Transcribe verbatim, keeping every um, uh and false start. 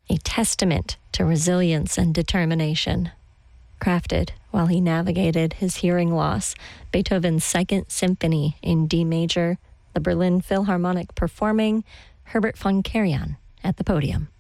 a testament to resilience and determination. Crafted while he navigated his hearing loss, Beethoven's Second Symphony in D major, the Berlin Philharmonic performing Herbert von Karajan at the podium.